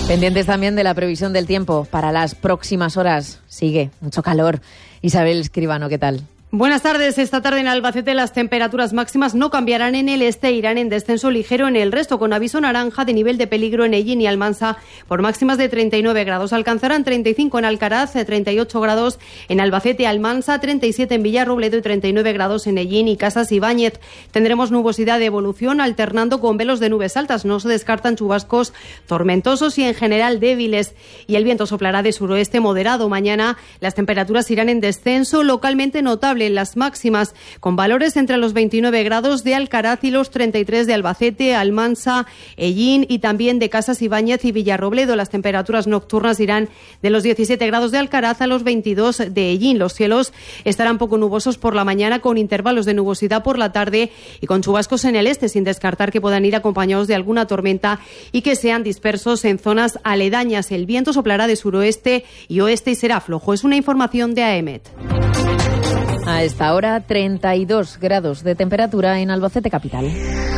Pendientes también de la previsión del tiempo para las próximas horas. Sigue mucho calor. Isabel Escribano, ¿qué tal? Buenas tardes. Esta tarde en Albacete las temperaturas máximas no cambiarán en el este, irán en descenso ligero en el resto, con aviso naranja de nivel de peligro en Ellín y Almansa por máximas de 39 grados. Alcanzarán 35 en Alcaraz, 38 grados en Albacete, Almansa, 37 en Villarrobledo y 39 grados en Ellín y Casas Ibáñez. Tendremos nubosidad de evolución alternando con velos de nubes altas. No se descartan chubascos tormentosos y en general débiles. Y el viento soplará de suroeste moderado. Mañana las temperaturas irán en descenso, localmente notable en las máximas, con valores entre los 29 grados de Alcaraz y los 33 de Albacete, Almansa, Ellín y también de Casas Ibáñez y Villarrobledo. Las temperaturas nocturnas irán de los 17 grados de Alcaraz a los 22 de Ellín. Los cielos estarán poco nubosos por la mañana, con intervalos de nubosidad por la tarde y con chubascos en el este, sin descartar que puedan ir acompañados de alguna tormenta y que sean dispersos en zonas aledañas. El viento soplará de suroeste y oeste y será flojo. Es una información de AEMET. A esta hora, 32 grados de temperatura en Albacete capital.